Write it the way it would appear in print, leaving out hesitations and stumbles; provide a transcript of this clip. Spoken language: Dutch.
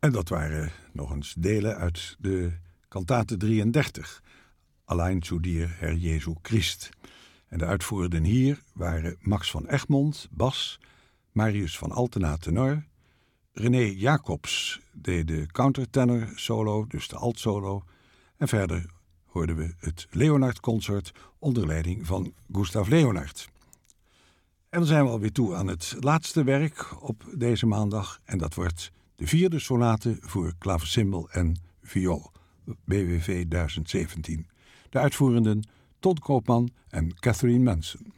En dat waren nog eens delen uit de kantate 33, Allein zu dir, Herr Jesu Christ. En de uitvoerenden hier waren Max van Egmond, bas, Marius van Altena, tenor, René Jacobs deed de countertenor solo, dus de altsolo. En verder hoorden we het Leonard-concert onder leiding van Gustav Leonard. En dan zijn we alweer toe aan het laatste werk op deze maandag. En dat wordt de 4e sonate voor klavecimbal en viool, BWV 1017. De uitvoerenden Todd Koopman en Catherine Manson.